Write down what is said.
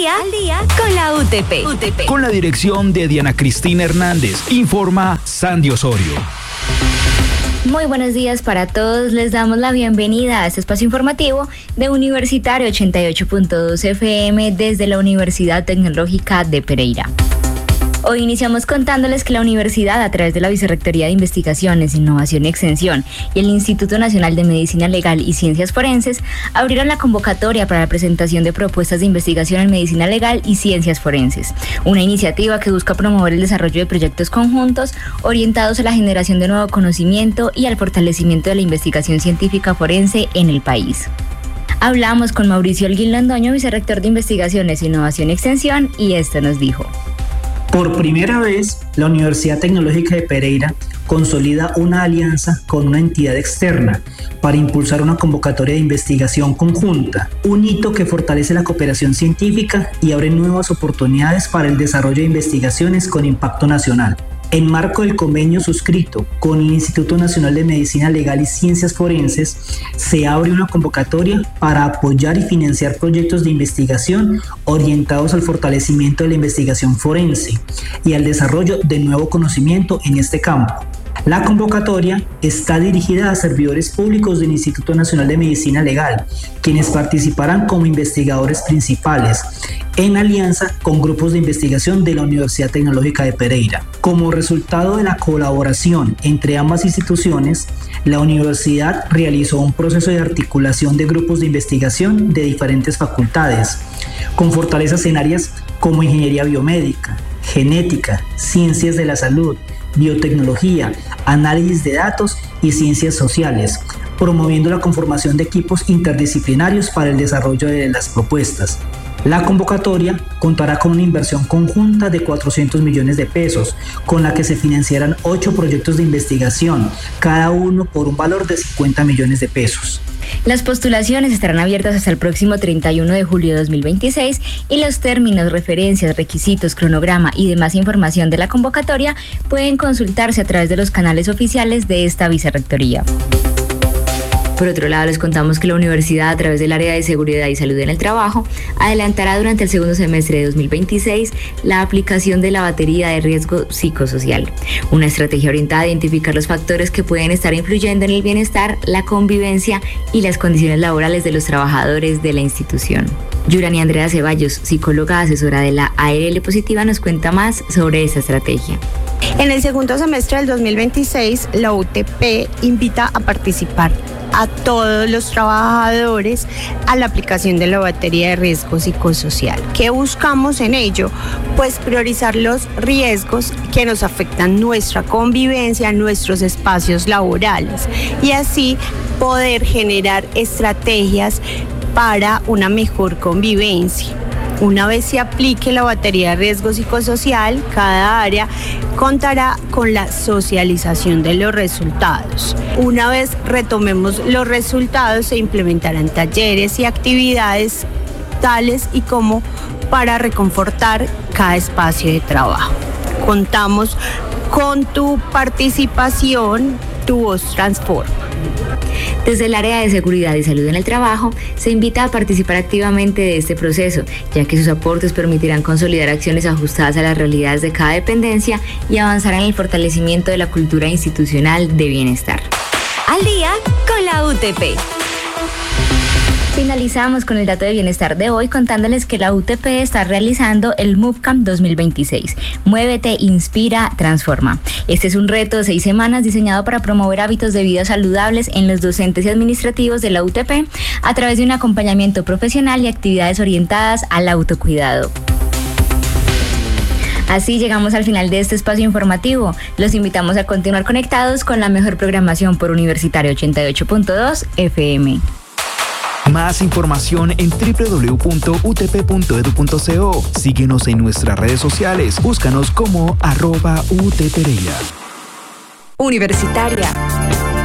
Al día con la UTP. Con la dirección de Diana Cristina Hernández. Informa Sandy Osorio. Muy buenos días para todos. Les damos la bienvenida a este espacio informativo de Universitario 88.2 FM desde la Universidad Tecnológica de Pereira. Hoy iniciamos contándoles que la universidad, a través de la Vicerrectoría de Investigaciones, Innovación y Extensión y el Instituto Nacional de Medicina Legal y Ciencias Forenses, abrieron la convocatoria para la presentación de propuestas de investigación en medicina legal y ciencias forenses, una iniciativa que busca promover el desarrollo de proyectos conjuntos orientados a la generación de nuevo conocimiento y al fortalecimiento de la investigación científica forense en el país. Hablamos con Mauricio Holguín Londoño, Vicerrector de Investigaciones, Innovación y Extensión, y esto nos dijo. Por primera vez, la Universidad Tecnológica de Pereira consolida una alianza con una entidad externa para impulsar una convocatoria de investigación conjunta, un hito que fortalece la cooperación científica y abre nuevas oportunidades para el desarrollo de investigaciones con impacto nacional. En marco del convenio suscrito con el Instituto Nacional de Medicina Legal y Ciencias Forenses, se abre una convocatoria para apoyar y financiar proyectos de investigación orientados al fortalecimiento de la investigación forense y al desarrollo de nuevo conocimiento en este campo. La convocatoria está dirigida a servidores públicos del Instituto Nacional de Medicina Legal, quienes participarán como investigadores principales, en alianza con grupos de investigación de la Universidad Tecnológica de Pereira. Como resultado de la colaboración entre ambas instituciones, la universidad realizó un proceso de articulación de grupos de investigación de diferentes facultades, con fortalezas en áreas como ingeniería biomédica, genética, ciencias de la salud, biotecnología, análisis de datos y ciencias sociales, promoviendo la conformación de equipos interdisciplinarios para el desarrollo de las propuestas. La convocatoria contará con una inversión conjunta de 400 millones de pesos, con la que se financiarán 8 proyectos de investigación, cada uno por un valor de 50 millones de pesos. Las postulaciones estarán abiertas hasta el próximo 31 de julio de 2026 y los términos, referencias, requisitos, cronograma y demás información de la convocatoria pueden consultarse a través de los canales oficiales de esta vicerrectoría. Por otro lado, les contamos que la universidad, a través del área de seguridad y salud en el trabajo, adelantará durante el segundo semestre de 2026 la aplicación de la batería de riesgo psicosocial, una estrategia orientada a identificar los factores que pueden estar influyendo en el bienestar, la convivencia y las condiciones laborales de los trabajadores de la institución. Yurani Andrea Ceballos, psicóloga asesora de la ARL Positiva, nos cuenta más sobre esta estrategia. En el segundo semestre del 2026, la UTP invita a participar a todos los trabajadores a la aplicación de la batería de riesgo psicosocial. ¿Qué buscamos en ello? Pues priorizar los riesgos que nos afectan nuestra convivencia, nuestros espacios laborales y así poder generar estrategias para una mejor convivencia. Una vez se aplique la batería de riesgo psicosocial, cada área contará con la socialización de los resultados. Una vez retomemos los resultados, se implementarán talleres y actividades tales y como para reconfortar cada espacio de trabajo. Contamos con tu participación, tu voz transforma. Desde el área de seguridad y salud en el trabajo, se invita a participar activamente de este proceso, ya que sus aportes permitirán consolidar acciones ajustadas a las realidades de cada dependencia y avanzar en el fortalecimiento de la cultura institucional de bienestar. Al día con la UTP. Finalizamos con el dato de bienestar de hoy contándoles que la UTP está realizando el MoveCamp 2026. Muévete, inspira, transforma. Este es un reto de 6 semanas diseñado para promover hábitos de vida saludables en los docentes y administrativos de la UTP a través de un acompañamiento profesional y actividades orientadas al autocuidado. Así llegamos al final de este espacio informativo. Los invitamos a continuar conectados con la mejor programación por Universitario 88.2 FM. Más información en www.utp.edu.co. Síguenos en nuestras redes sociales. Búscanos como @UTPereira. Universitaria.